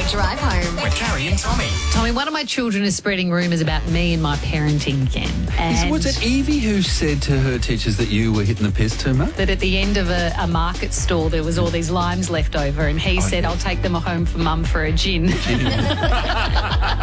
Drive home. With Carrie and Tommy. Tommy, one of my children is spreading rumours about me and my parenting again. And Was it Evie who said to her teachers that you were hitting the piss too much? that at the end of a market stall there was all these limes left over, and he said, I'll take them home for Mum for a gin.